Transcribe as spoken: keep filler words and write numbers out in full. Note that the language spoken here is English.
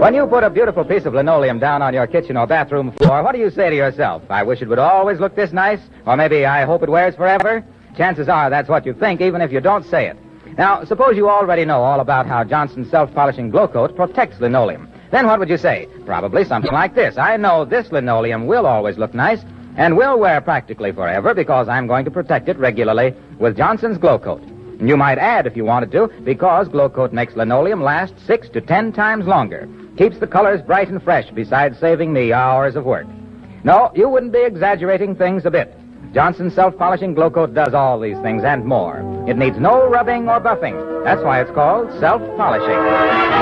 When you put a beautiful piece of linoleum down on your kitchen or bathroom floor, what do you say to yourself? I wish it would always look this nice, or maybe I hope it wears forever? Chances are that's what you think, even if you don't say it. Now, suppose you already know all about how Johnson's self-polishing glow coat protects linoleum. Then what would you say? Probably something like this. I know this linoleum will always look nice and will wear practically forever because I'm going to protect it regularly with Johnson's glow coat. And you might add, if you wanted to, because glow coat makes linoleum last six to ten times longer. Keeps the colors bright and fresh, besides saving me hours of work. No, you wouldn't be exaggerating things a bit. Johnson's self-polishing glow coat does all these things and more. It needs no rubbing or buffing. That's why it's called self-polishing.